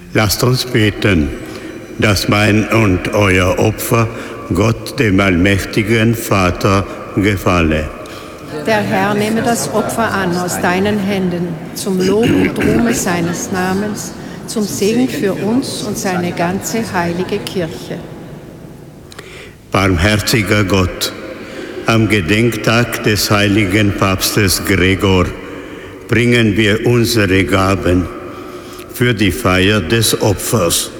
Lasst uns beten, dass mein und euer Opfer Gott, dem allmächtigen Vater, gefalle. Der Herr nehme das Opfer an aus deinen Händen, zum Lob und Ruhme seines Namens, zum Segen für uns und seine ganze heilige Kirche. Barmherziger Gott, am Gedenktag des heiligen Papstes Gregor bringen wir unsere Gaben für die Feier des Opfers.